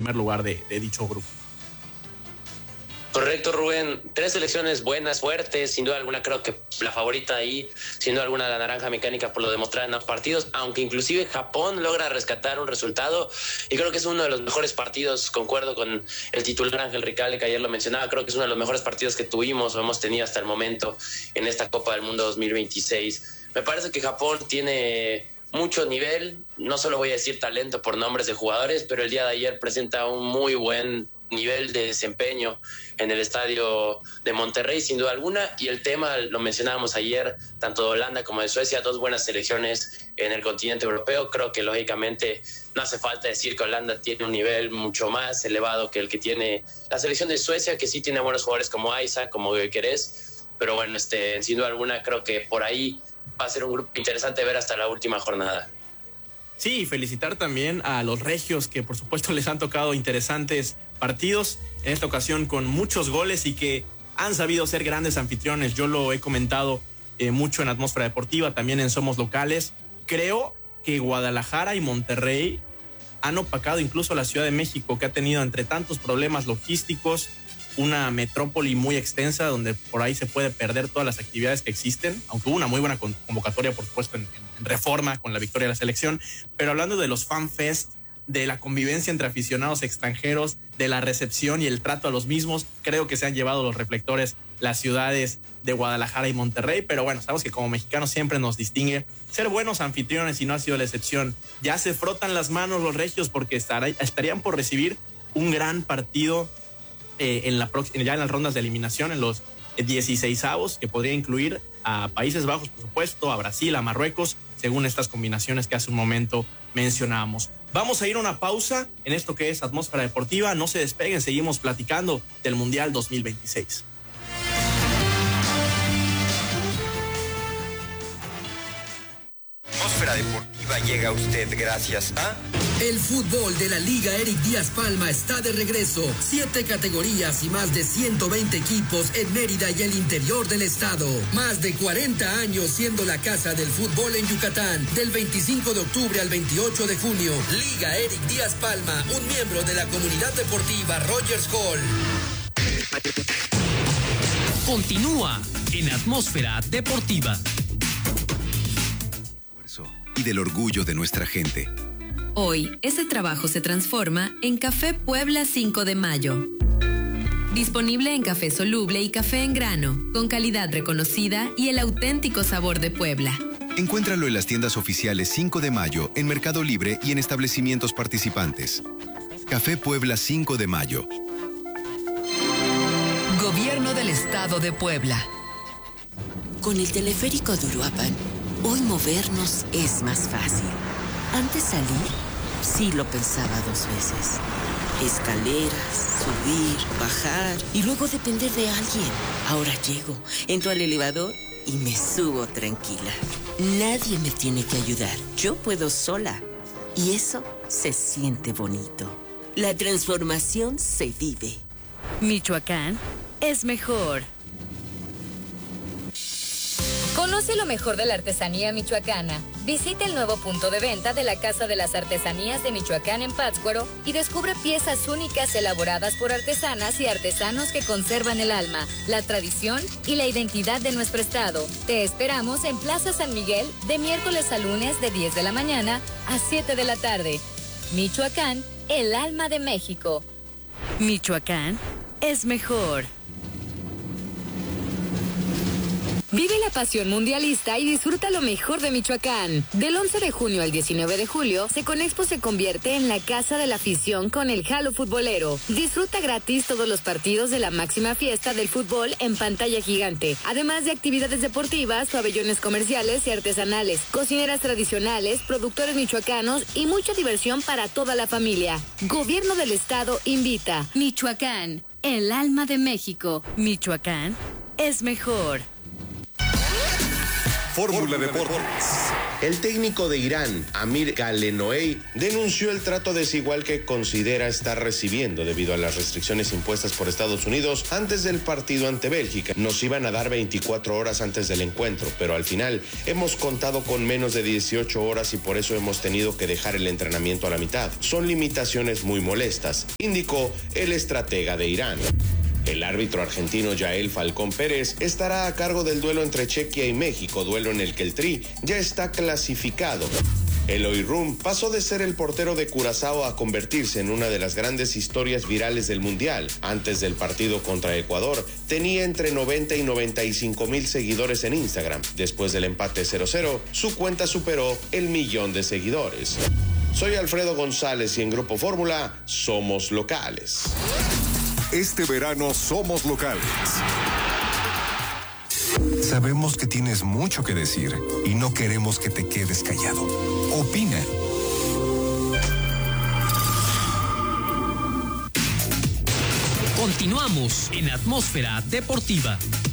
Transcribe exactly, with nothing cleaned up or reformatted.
primer lugar de, de dicho grupo. Correcto, Rubén. Tres selecciones buenas, fuertes. Sin duda alguna, creo que la favorita ahí, sin duda alguna, la naranja mecánica por lo demostrado en los partidos, aunque inclusive Japón logra rescatar un resultado y creo que es uno de los mejores partidos. Concuerdo con el titular Ángel Ricalde, que ayer lo mencionaba. Creo que es uno de los mejores partidos que tuvimos o hemos tenido hasta el momento en esta Copa del Mundo dos mil veintiséis. Me parece que Japón tiene mucho nivel, no solo voy a decir talento por nombres de jugadores, pero el día de ayer presenta un muy buen nivel de desempeño en el estadio de Monterrey, sin duda alguna, y el tema, lo mencionábamos ayer, tanto de Holanda como de Suecia, dos buenas selecciones en el continente europeo. Creo que lógicamente no hace falta decir que Holanda tiene un nivel mucho más elevado que el que tiene la selección de Suecia, que sí tiene buenos jugadores como Isaac, como Gyökeres, pero bueno, este, sin duda alguna creo que por ahí va a ser un grupo interesante de ver hasta la última jornada. Sí, felicitar también a los regios que por supuesto les han tocado interesantes partidos, en esta ocasión con muchos goles y que han sabido ser grandes anfitriones. Yo lo he comentado eh, mucho en Atmósfera Deportiva, también en Somos Locales. Creo que Guadalajara y Monterrey han opacado incluso a la Ciudad de México, que ha tenido entre tantos problemas logísticos una metrópoli muy extensa donde por ahí se puede perder todas las actividades que existen, aunque hubo una muy buena convocatoria, por supuesto, en, en Reforma con la victoria de la selección. Pero hablando de los FanFest, de la convivencia entre aficionados extranjeros, de la recepción y el trato a los mismos, creo que se han llevado los reflectores las ciudades de Guadalajara y Monterrey, pero bueno, sabemos que como mexicanos siempre nos distingue ser buenos anfitriones y no ha sido la excepción. Ya se frotan las manos los regios porque estará, estarían por recibir un gran partido eh, en la próxima, ya en las rondas de eliminación, en los dieciseisavos, que podría incluir a Países Bajos, por supuesto, a Brasil, a Marruecos, según estas combinaciones que hace un momento mencionábamos. Vamos a ir a una pausa en esto que es Atmósfera Deportiva. No se despeguen, seguimos platicando del Mundial dos mil veintiséis. Atmósfera Deportiva llega a usted gracias a... El fútbol de la Liga Eric Díaz Palma está de regreso. Siete categorías y más de ciento veinte equipos en Mérida y el interior del estado. Más de cuarenta años siendo la casa del fútbol en Yucatán. Del veinticinco de octubre al veintiocho de junio. Liga Eric Díaz Palma, un miembro de la comunidad deportiva Rogers Hall. Continúa en Atmósfera Deportiva. Y del orgullo de nuestra gente. Hoy, ese trabajo se transforma en Café Puebla cinco de mayo. Disponible en café soluble y café en grano, con calidad reconocida y el auténtico sabor de Puebla. Encuéntralo en las tiendas oficiales cinco de mayo, en Mercado Libre y en establecimientos participantes. Café Puebla cinco de mayo. Gobierno del Estado de Puebla. Con el teleférico de Uruapan, hoy movernos es más fácil. Antes salir, sí lo pensaba dos veces. Escaleras, subir, bajar y luego depender de alguien. Ahora llego, entro al elevador y me subo tranquila. Nadie me tiene que ayudar. Yo puedo sola. Y eso se siente bonito. La transformación se vive. Michoacán es mejor. Conoce lo mejor de la artesanía michoacana. Visita el nuevo punto de venta de la Casa de las Artesanías de Michoacán en Pátzcuaro y descubre piezas únicas elaboradas por artesanas y artesanos que conservan el alma, la tradición y la identidad de nuestro estado. Te esperamos en Plaza San Miguel de miércoles a lunes de diez de la mañana a siete de la tarde. Michoacán, el alma de México. Michoacán es mejor. Vive la pasión mundialista y disfruta lo mejor de Michoacán. Del once de junio al diecinueve de julio, Seconexpo se convierte en la casa de la afición con el Jalo Futbolero. Disfruta gratis todos los partidos de la máxima fiesta del fútbol en pantalla gigante, además de actividades deportivas, pabellones comerciales y artesanales, cocineras tradicionales, productores michoacanos y mucha diversión para toda la familia. Gobierno del Estado invita. Michoacán, el alma de México. Michoacán es mejor. Fórmula Deportes. El técnico de Irán, Amir Khalenoei, denunció el trato desigual que considera estar recibiendo debido a las restricciones impuestas por Estados Unidos antes del partido ante Bélgica. Nos iban a dar veinticuatro horas antes del encuentro, pero al final hemos contado con menos de dieciocho horas y por eso hemos tenido que dejar el entrenamiento a la mitad. Son limitaciones muy molestas, indicó el estratega de Irán. El árbitro argentino Yael Falcón Pérez estará a cargo del duelo entre Chequia y México, duelo en el que el Tri ya está clasificado. Eloy Rum pasó de ser el portero de Curazao a convertirse en una de las grandes historias virales del Mundial. Antes del partido contra Ecuador, tenía entre noventa y noventa y cinco mil seguidores en Instagram. Después del empate cero cero, su cuenta superó el millón de seguidores. Soy Alfredo González y en Grupo Fórmula somos locales. Este verano somos locales. Sabemos que tienes mucho que decir y no queremos que te quedes callado. Opina. Continuamos en Atmósfera Deportiva.